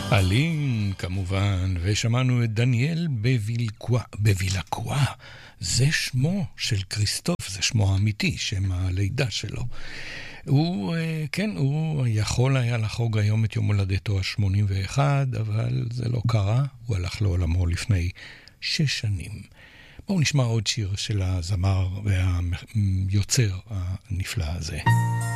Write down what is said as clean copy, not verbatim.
אלין כמובן, ושמענו את דניאל בבילקואה. זה שמו של כריסטוף, זה שמו האמיתי, שם הלידה שלו. הוא יכול היה לחוג היום את יום הולדתו ה-81, אבל זה לא קרה, הוא הלך לעולמו לפני 6 שנים. בואו נשמע עוד שיר של הזמר והיוצר הנפלא הזה.